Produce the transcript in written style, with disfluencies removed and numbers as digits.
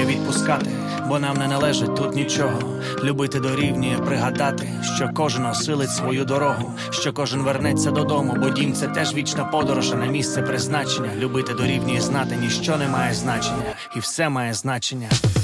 дорівнює відпускати, бо нам не належить тут нічого. Любити дорівнює пригадати, що кожен осилить свою дорогу, що кожен вернеться додому, бо дім – це теж вічна подорож, а не місце призначення. Любити дорівнює знати, ніщо не має значення, і все має значення.